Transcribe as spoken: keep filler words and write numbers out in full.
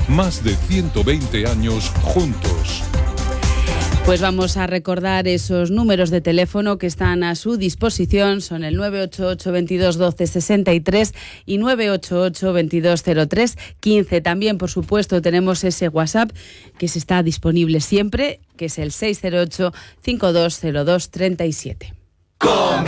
Más de ciento veinte años juntos. Pues vamos a recordar esos números de teléfono que están a su disposición. Son el nueve ocho ocho, veintidós, doce, sesenta y tres y nueve ocho ocho, veintidós, cero tres, quince. También, por supuesto, tenemos ese WhatsApp que se está disponible siempre, que es el seis cero ocho, cincuenta y dos, cero dos, treinta y siete. Con